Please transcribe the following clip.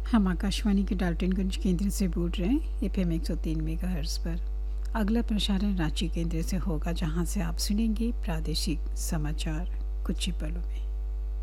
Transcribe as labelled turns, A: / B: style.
A: हम आकाशवाणी के डाल्टनगंज केंद्र से बोल रहे हैं एफएम 103 मेगाहर्ट्ज़ पर। अगला प्रसारण रांची केंद्र से होगा, जहां से आप सुनेंगे प्रादेशिक समाचार कुछ ही पलों में।